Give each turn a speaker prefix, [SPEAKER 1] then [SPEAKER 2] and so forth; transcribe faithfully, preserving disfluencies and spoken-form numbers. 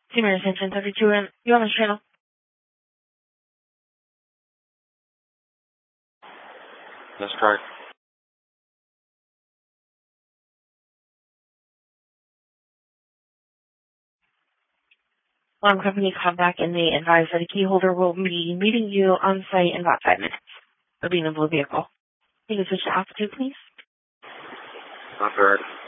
[SPEAKER 1] Senior Attention thirty-two, and you on this channel?
[SPEAKER 2] That's correct.
[SPEAKER 1] Alarm company called back and they advised that a key holder will be meeting you on site in about five minutes. It'll be in a blue vehicle. Can you switch to altitude, please?
[SPEAKER 2] Not correct.